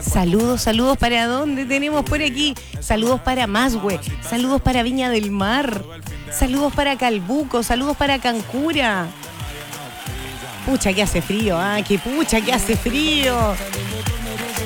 Saludos para dónde tenemos por aquí. Saludos para Mashue, saludos para Viña del Mar, saludos para Calbuco, saludos para Cancura. Pucha que hace frío, que pucha que hace frío.